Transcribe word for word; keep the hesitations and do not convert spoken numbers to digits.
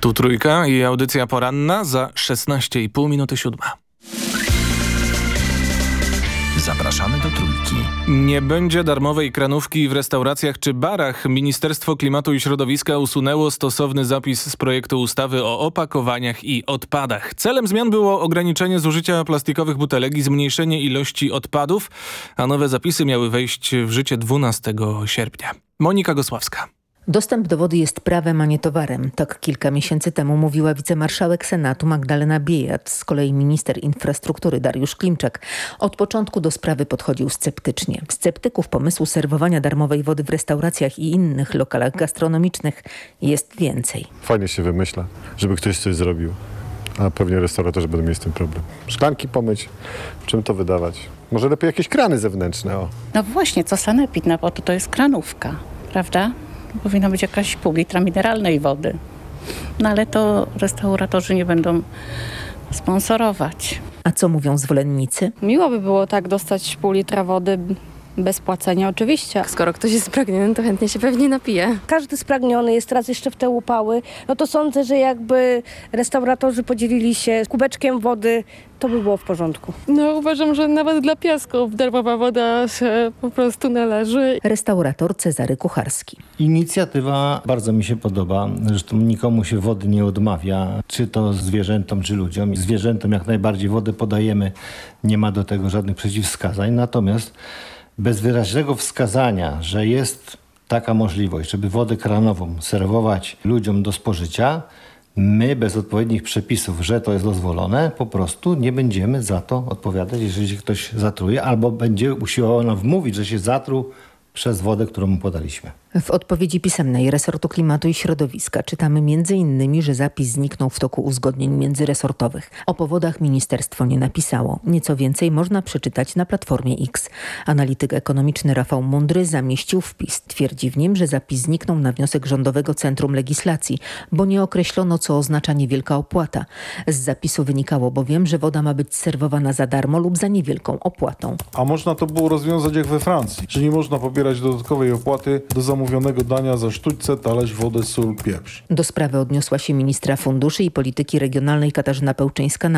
Tu Trójka i audycja poranna za szesnaście i pół minuty siódma. Zapraszamy do Trójki. Nie będzie darmowej kranówki w restauracjach czy barach. Ministerstwo Klimatu i Środowiska usunęło stosowny zapis z projektu ustawy o opakowaniach i odpadach. Celem zmian było ograniczenie zużycia plastikowych butelek i zmniejszenie ilości odpadów, a nowe zapisy miały wejść w życie dwunastego sierpnia. Monika Gosławska. Dostęp do wody jest prawem, a nie towarem. Tak kilka miesięcy temu mówiła wicemarszałek Senatu Magdalena Biejat. Z kolei minister infrastruktury Dariusz Klimczak od początku do sprawy podchodził sceptycznie. Sceptyków pomysłu serwowania darmowej wody w restauracjach i innych lokalach gastronomicznych jest więcej. Fajnie się wymyśla, żeby ktoś coś zrobił. A pewnie restauratorzy będą mieli z tym problem. Szklanki pomyć, czym to wydawać? Może lepiej jakieś krany zewnętrzne, o. No właśnie, co sanepid, no bo to, to jest kranówka, prawda? Powinna być jakaś pół litra mineralnej wody. No ale to restauratorzy nie będą sponsorować. A co mówią zwolennicy? Miło by było tak dostać pół litra wody bez płacenia oczywiście. Skoro ktoś jest spragniony, to chętnie się pewnie napije. Każdy spragniony jest teraz jeszcze w te upały. No to sądzę, że jakby restauratorzy podzielili się kubeczkiem wody, to by było w porządku. No uważam, że nawet dla piasków darmowa woda się po prostu należy. Restaurator Cezary Kucharski. Inicjatywa bardzo mi się podoba. Zresztą nikomu się wody nie odmawia, czy to zwierzętom, czy ludziom. Zwierzętom jak najbardziej wodę podajemy, nie ma do tego żadnych przeciwwskazań. Natomiast bez wyraźnego wskazania, że jest taka możliwość, żeby wodę kranową serwować ludziom do spożycia, my bez odpowiednich przepisów, że to jest dozwolone, po prostu nie będziemy za to odpowiadać, jeżeli się ktoś zatruje, albo będzie usiłował nam wmówić, że się zatruł przez wodę, którą mu podaliśmy. W odpowiedzi pisemnej resortu klimatu i środowiska czytamy między innymi, że zapis zniknął w toku uzgodnień międzyresortowych. O powodach ministerstwo nie napisało. Nieco więcej można przeczytać na Platformie X. Analityk ekonomiczny Rafał Mądry zamieścił wpis. Twierdzi w nim, że zapis zniknął na wniosek Rządowego Centrum Legislacji, bo nie określono, co oznacza niewielka opłata. Z zapisu wynikało bowiem, że woda ma być serwowana za darmo lub za niewielką opłatą. A można to było rozwiązać jak we Francji, że nie można pobierać dodatkowej opłaty do zamówienia dania za sztućce, talerz, wodę, sól, pieprz. Do sprawy odniosła się ministra funduszy i polityki regionalnej Katarzyna Pełczyńska.